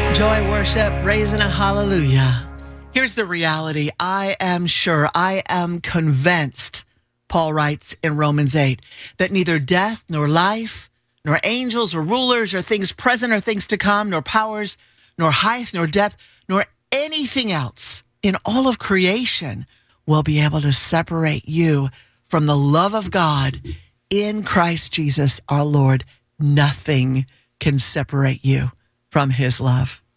Joy, worship, raising a hallelujah. Here's the reality. I am sure, I am convinced, Paul writes in Romans 8, that neither death nor life, nor angels or rulers or things present or things to come, nor powers, nor height, nor depth, nor anything else in all of creation will be able to separate you from the love of God in Christ Jesus our Lord. Nothing can separate you from his love.